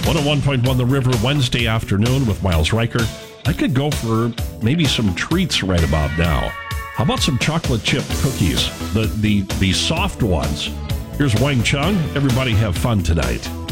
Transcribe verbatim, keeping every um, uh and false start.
one oh one point one The River, Wednesday afternoon with Miles Riker. I could go for maybe some treats right about now. How about some chocolate chip cookies? The, the, the soft ones. Here's Wang Chung. Everybody have fun tonight.